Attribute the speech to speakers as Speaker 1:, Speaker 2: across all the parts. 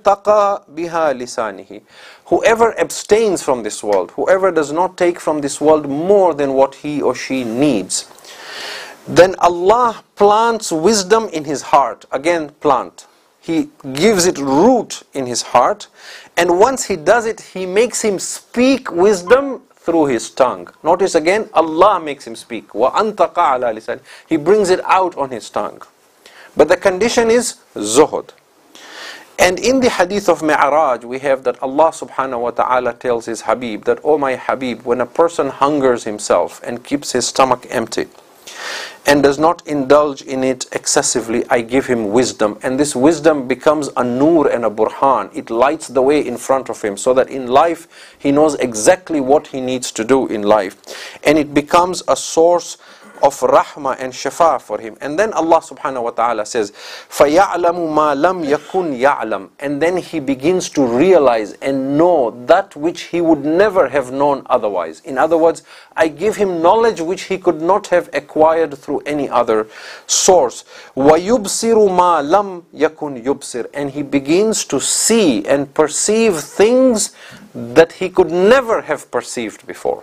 Speaker 1: انتقى بها لسانه. Whoever abstains from this world, whoever does not take from this world more than what he or she needs, then Allah plants wisdom in his heart. Again, plant. He gives it root in his heart, and once he does it, he makes him speak wisdom through his tongue. Notice again, Allah makes him speak. وَأَنْتَقَ عَلَى لِسَانِهِ. He brings it out on his tongue. But the condition is zuhud. And in the hadith of Mi'raj, we have that Allah subhanahu wa ta'ala tells his Habib that, "Oh my Habib, when a person hungers himself and keeps his stomach empty and does not indulge in it excessively, I give him wisdom." And this wisdom becomes a nur and a burhan. It lights the way in front of him so that in life he knows exactly what he needs to do in life. And it becomes a source of rahmah and shafa for him. And then Allah subhanahu wa ta'ala says, فَيَعْلَمُ مَا لَمْ يَكُنْ يَعْلَمُ. And then he begins to realize and know that which he would never have known otherwise. In other words, I give him knowledge which he could not have acquired through any other source. وَيُبْصِرُ مَا لَمْ يَكُنْ يُبْصِرُ. And he begins to see and perceive things that he could never have perceived before.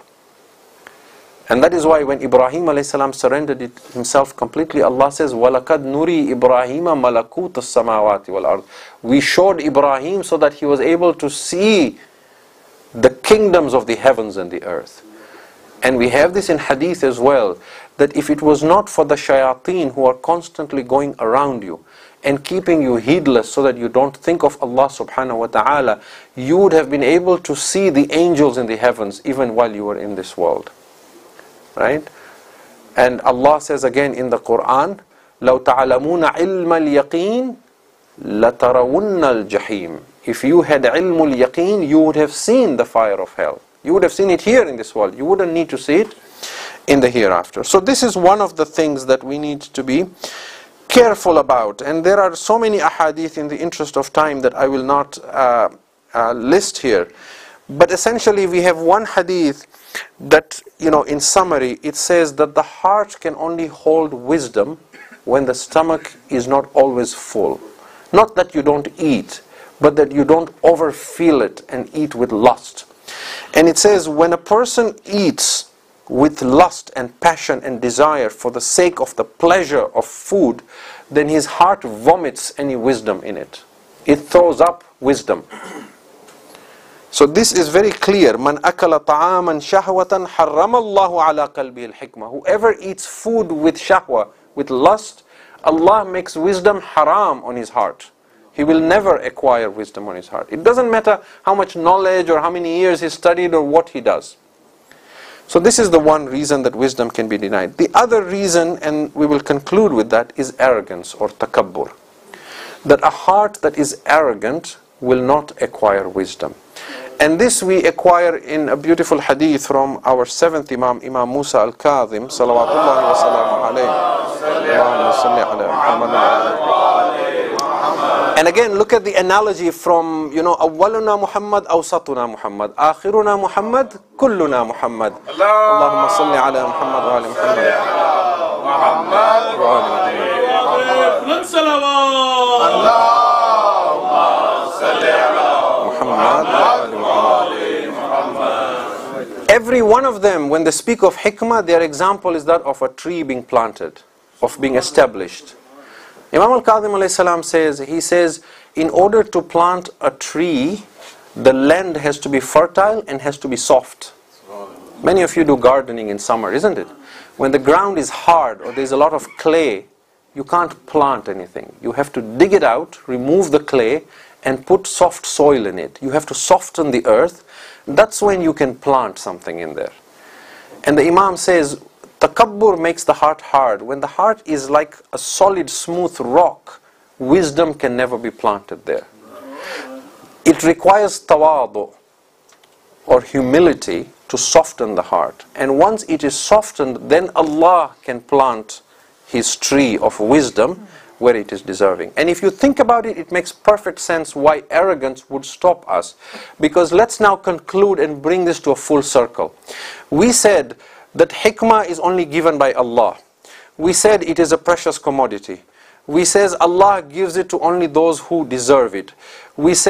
Speaker 1: And that is why when Ibrahim a.s. surrendered it himself completely, Allah says, وَلَقَدْ نُرِي إِبْرَاهِيمَ مَلَكُوتَ السَّمَاوَاتِ وَالْأَرْضِ. We showed Ibrahim so that he was able to see the kingdoms of the heavens and the earth. And we have this in hadith as well, that if it was not for the shayateen who are constantly going around you and keeping you heedless so that you don't think of Allah subhanahu wa ta'ala, you would have been able to see the angels in the heavens even while you were in this world. Right? And Allah says again in the Quran, لَوْ تَعْلَمُونَ عِلْمَ الْيَقِينِ لَتَرَوُنَّ الْجَحِيمِ. If you had ilmul yaqeen, you would have seen the fire of hell. You would have seen it here in this world. You wouldn't need to see it in the hereafter. So this is one of the things that we need to be careful about. And there are so many ahadith in the interest of time that I will not list here. But essentially we have one hadith that, in summary, it says that the heart can only hold wisdom when the stomach is not always full. Not that you don't eat, but that you don't overfeel it and eat with lust. And it says when a person eats with lust and passion and desire for the sake of the pleasure of food, then his heart vomits any wisdom in it. It throws up wisdom. So this is very clear. Man akala ta'aman shahwatan harrama Allahu ala qalbihi al-hikmah. Whoever eats food with shahwa, with lust, Allah makes wisdom haram on his heart. He will never acquire wisdom on his heart. It doesn't matter how much knowledge or how many years he studied or what he does. So this is the one reason that wisdom can be denied. The other reason, and we will conclude with that, is arrogance or takabbur. That a heart that is arrogant will not acquire wisdom. And this we acquire in a beautiful hadith from our seventh Imam, Imam Musa al-Kadhim, salawatullahi wa salamu alayhi. And again, look at the analogy from, awwaluna Muhammad, awsatuna Muhammad, akhiruna Muhammad, kulluna Muhammad. Allahumma salli ala Muhammad wa ali Muhammad. Muhammad. Every one of them, when they speak of hikmah, their example is that of a tree being planted, of being established. Imam al-Kadhim alayhi salam says, in order to plant a tree, the land has to be fertile and has to be soft. Many of you do gardening in summer, isn't it? When the ground is hard or there's a lot of clay, you can't plant anything. You have to dig it out, remove the clay, and put soft soil in it. You have to soften the earth. That's when you can plant something in there. And the Imam says, takabbur makes the heart hard. When the heart is like a solid, smooth rock, wisdom can never be planted there. It requires tawadu, or humility, to soften the heart. And once it is softened, then Allah can plant His tree of wisdom where it is deserving. And if you think about it, it makes perfect sense why arrogance would stop us. Because let's now conclude and bring this to a full circle. We said that hikmah is only given by Allah. We said it is a precious commodity. We said Allah gives it to only those who deserve it. We said